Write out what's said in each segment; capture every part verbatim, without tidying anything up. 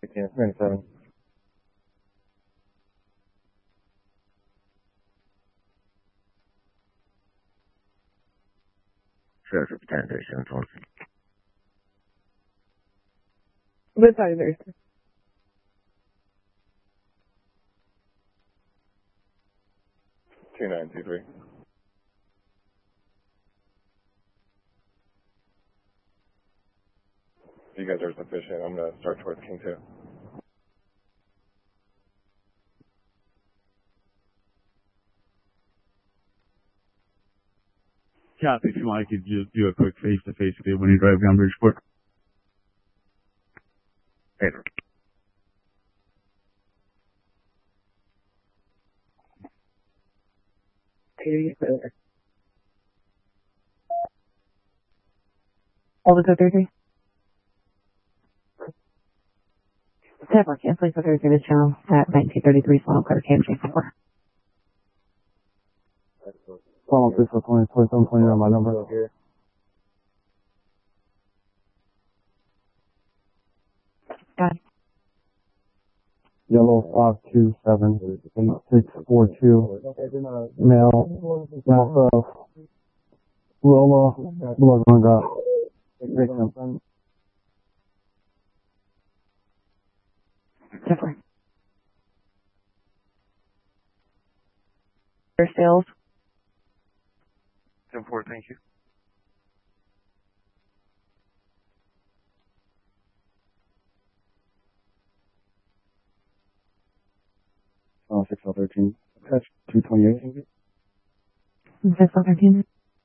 ninety-seven. Sure, for ten thirty-seven phone. What side is there? two nine two three. You guys are sufficient. I'm going to start towards King two. Kathy, if you want, I could just do a quick face-to-face with you when you drive down Bridgeport. Hey. All the code thirty-three? Network, yeah, please go thirty-three this channel at nineteen thirty-three, Funnel Code K M J four. Funnel three four twenty, twenty-seven twenty on my number. Got it. Yellow five two seven eight six four two. Male, myself, Lola, blood run got victim. Different. Their sales. ten four, thank you. Uh, six L thirteen. Catch two twenty-eight. six L thirteen.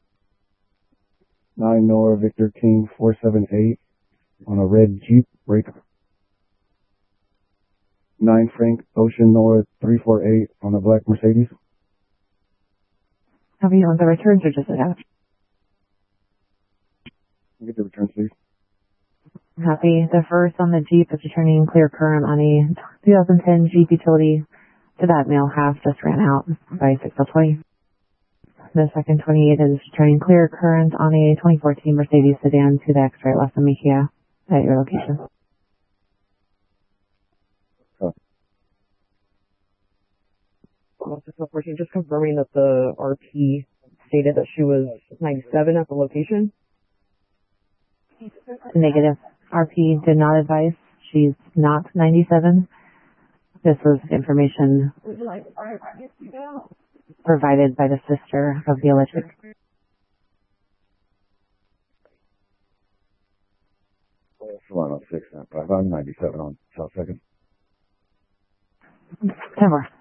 nine Nora Victor King four seven eight on a red Jeep break. nine Frank Ocean Nora three four eight on a black Mercedes. Have you on the returns or just the dash? Get the returns, please. Happy. The first on the Jeep is returning clear current on a two thousand ten Jeep utility to that male half just ran out by six L twenty. The second twenty-eight is returning clear current on a twenty fourteen Mercedes sedan to the X-ray left of Mejia at your location. six L fourteen, just confirming that the R P stated that she was ninety-seven at the location. Negative. R P did not advise. She's not ninety-seven. This was information provided by the sister of the alleged. one oh six, I'm ninety-seven on South second. Ten more.